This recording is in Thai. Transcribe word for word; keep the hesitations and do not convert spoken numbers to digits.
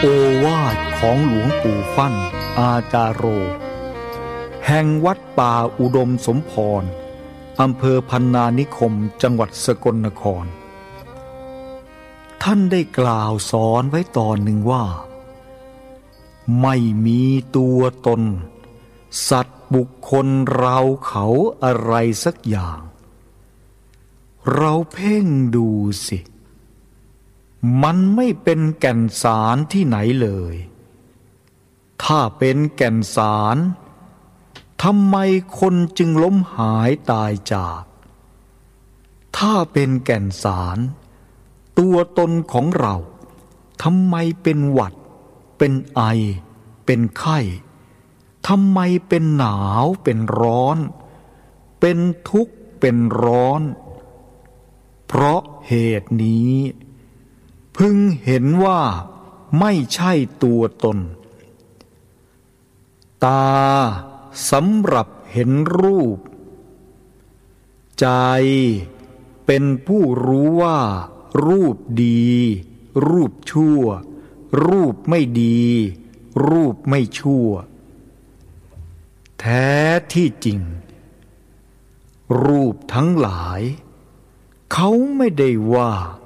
โอวาทของหลวงปู่ฟั่นอาจารโรแห่งวัดป่าอุดมสมพรอำเภอพันนานิคมจังหวัดสกลนครท่านได้กล่าวสอนไว้ตอนหนึ่งว่าไม่มีตัวตนสัตว์บุคคลเราเขาอะไรสักอย่างเราเพ่งดูสิมันไม่เป็นแก่นสารที่ไหนเลยถ้าเป็นแก่นสารทำไมคนจึงล้มหายตายจากถ้าเป็นแก่นสารตัวตนของเราทำไมเป็นหวัดเป็นไอเป็นไข้ทำไมเป็นหนาวเป็นร้อนเป็นทุกข์เป็นร้อนเพราะเหตุนี้พึงเห็นว่าไม่ใช่ตัวตนตาสำหรับเห็นรูปใจเป็นผู้รู้ว่ารูปดีรูปชั่วรูปไม่ดีรูปไม่ชั่วแท้ที่จริงรูปทั้งหลายเขาไม่ได้ว่า